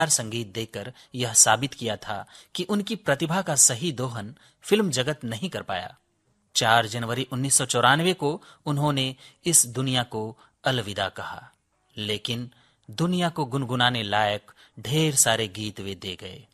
संगीत देकर यह साबित किया था कि उनकी प्रतिभा का सही दोहन फिल्म जगत नहीं कर पाया। 4 जनवरी 1994 को उन्होंने इस दुनिया को अलविदा कहा, लेकिन दुनिया को गुनगुनाने लायक ढेर सारे गीत वे दे गए।